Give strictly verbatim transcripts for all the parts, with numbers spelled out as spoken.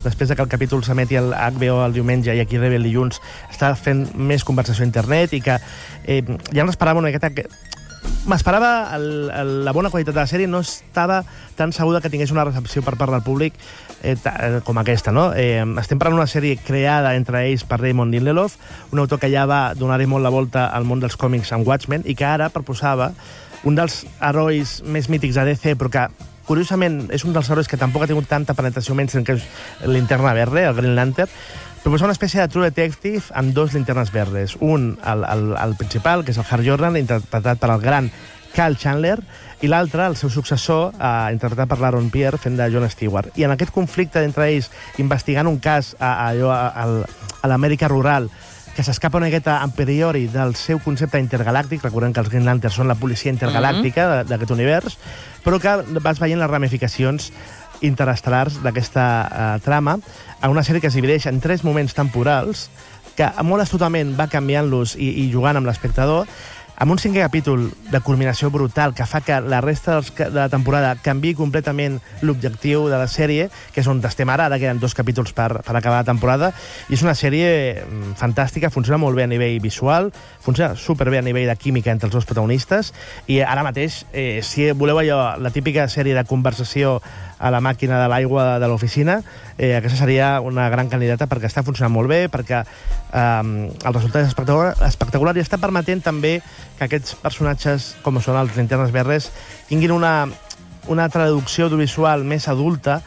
després de que el capítol s'emeti al H B O el diumenge i aquí rebé el dilluns, està fent més conversació a internet i que eh, ja m'esperava una miqueta que... M'esperava el, el, la bona qualitat de la sèrie, no estava tan segura que tingués una recepció per part del públic eh, ta, com aquesta, no? Eh, estem parlant d'una sèrie creada entre ells per Damon Lindelof, un autor que ja va donar-hi molt la volta al món dels còmics amb Watchmen i que ara proposava un dels herois més mítics de D C, però que, curiosament, és un dels herois que tampoc ha tingut tanta penetració menys que és Linterna Verde, el Green Lantern, proposar una espècie de True Detective amb dos linternes verdes. Un, el, el, el principal, que és el Hal Jordan, interpretat per el gran Kyle Chandler, i l'altre, el seu successor, eh, interpretat per l'Aaron Pierre, fent de Jon Stewart. I en aquest conflicte entre ells, investigant un cas a, a, a, a, a l'Amèrica rural, que s'escapa una miqueta a priori del seu concepte intergalàctic, recordem que els Green Lanterns són la policia intergalàctica mm-hmm. d'aquest univers, però que vas veient les ramificacions interestel·lars d'aquesta uh, trama a una sèrie que es divideix en tres moments temporals que molt astutament va canviant-los i, i jugant amb l'espectador, amb un cinquè capítol de culminació brutal que fa que la resta dels, de la temporada canviï completament l'objectiu de la sèrie, que és on estem ara, ara queden dos capítols per, per acabar la temporada, i és una sèrie fantàstica, funciona molt bé a nivell visual, funciona superbé a nivell de química entre els dos protagonistes, i ara mateix, eh, si voleu allò, la típica sèrie de conversació a la màquina de l'aigua de l'oficina, eh, aquesta seria una gran candidata perquè està funcionant molt bé, perquè eh, el resultat és espectacular, espectacular i està permetent també que aquests personatges, com són els Linternes Verdes, tinguin una, una traducció audiovisual més adulta,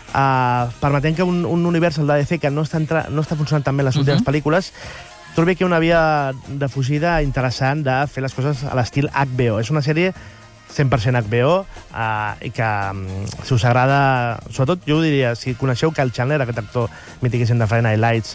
eh, permetent que un, un univers, el de D C, que no està, entra, no està funcionant tan bé en les últimes uh-huh. pel·lícules, trobi que hi ha una via de fugida interessant de fer les coses a l'estil H B O. És una sèrie cent per cent H B O, eh, i que, si us agrada, sobretot, jo ho diria, si coneixeu Kyle Chandler, aquest actor mitiquíssim de Friday Night Lights,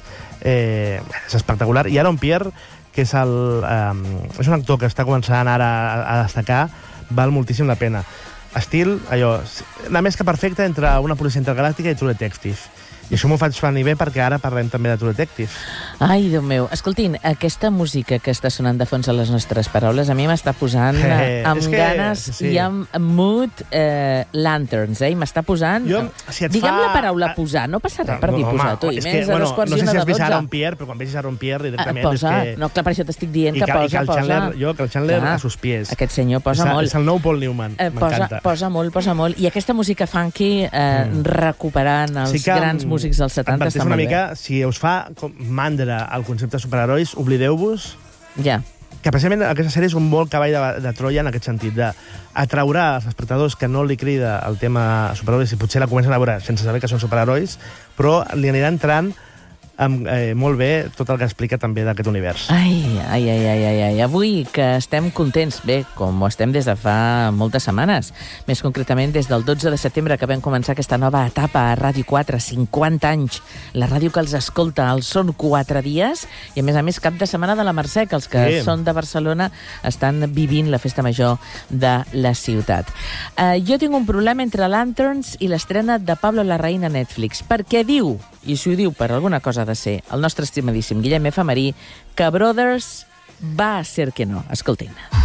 eh, és espectacular. I Aaron Pierre, que és, el, eh, és un actor que està començant ara a, a destacar, val moltíssim la pena. Estil, allò, la més que perfecta entre una policia intergalàctica i True Detective. I això m'ho faig venir bé perquè ara parlem també de True Detective. Ai, Déu meu. Escoltin, aquesta música que està sonant de fons a les nostres paraules a mi m'està posant eh, amb que, ganes sí. i amb mood eh, lanterns, eh? I m'està posant... Jo, si Diguem fa... la paraula posar, no passa res per dir no, posar, tu. I més que, a dos quarts no sé si has vist dotze. Aaron Pierre, però quan vegis Aaron Pierre directament... Ah, posa. És que... No, clar, per això t'estic dient I que, que posa, i que el posa. Chandler, jo, que el Chandler ah, a sus pies. Aquest senyor posa és, molt. És el nou Paul Newman, eh, m'encanta. Posa, posa molt, posa molt. I aquesta música funky, eh, mm. recuperant els sí que, grans músics dels setanta, està molt mica, bé. Si us fa com mandra el concepte de superherois, oblideu-vos ja. que precisament aquesta sèrie és un bon cavall de, de Troia en aquest sentit, d'atraure als espectadors que no li crida el tema superherois i potser la comencen a veure sense saber que són superherois, però li anirà entrant amb, eh, molt bé tot el que explica també d'aquest univers. Ai, ai, ai, ai, ai, ai. Avui que estem contents, bé, com ho estem des de fa moltes setmanes, més concretament des del dotze de setembre que vam començar aquesta nova etapa a Ràdio quatre, cinquanta anys, la ràdio que els escolta, els són quatre dies, i a més a més cap de setmana de la Mercè, que els que sí. són de Barcelona estan vivint la festa major de la ciutat. Uh, jo tinc un problema entre Lanterns i l'estrena de Pablo Larraín a Netflix, perquè diu, i si ho diu per alguna cosa de ser, el nostre estimadíssim Guillem F. Marí, que Brothers va a ser que no. Escoltin.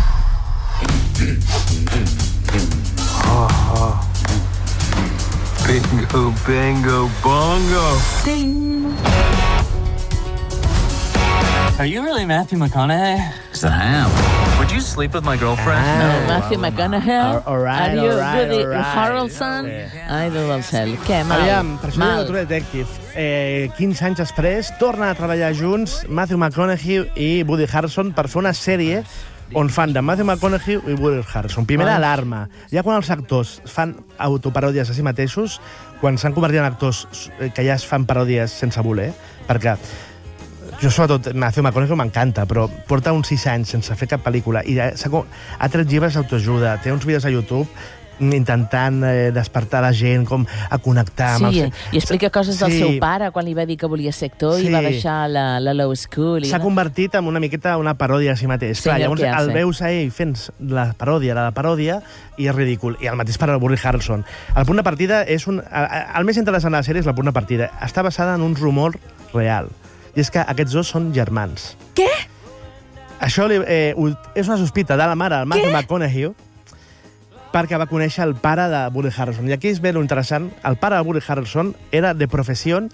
Oh, oh. Bingo, bingo, bongo. Ding. Are you really Matthew McConaughey? Yes, I am. Would you sleep with my girlfriend? Ah, no, Matthew McConaughey. All right, Are you all right, Woody all right. Harrelson? Sí. Ai, Déu del cel. Què, mal? Aviam, per això mal. de True Detective. Eh, quinze anys després, torna a treballar junts Matthew McConaughey i Woody Harrelson per fer una sèrie on fan de Matthew McConaughey i Woody Harrelson. Primera oh. alarma. Ja quan els actors fan autoparòdies a si mateixos, quan s'han convertit en actors que ja es fan paròdies sense voler, perquè jo, sobretot, Matthew McConaughey m'encanta, però porta uns sis anys sense fer cap pel·lícula i ha, ha tret llibres d'autoajuda, té uns vídeos a YouTube intentant eh, despertar la gent, com a connectar sí, amb el... i explica coses del sí. seu pare quan li va dir que volia ser actor sí. i va deixar la, la low school. S'ha no? convertit en una miqueta una paròdia a si mateix. Sí, Clar, llavors el, el veus a ell fent la paròdia, la paròdia, i és ridícul. I el mateix per al Woody Harrelson. El punt de partida és un... El més interessant de la sèrie és el punt de partida. Està basada en un rumor real. I és que aquests dos són germans. Què? Això li, eh, és una sospita de la mare, el Matthew McConaughey, perquè va conèixer el pare de Woody Harrelson. I aquí es ve lo interessant. El pare de Woody Harrelson era de professió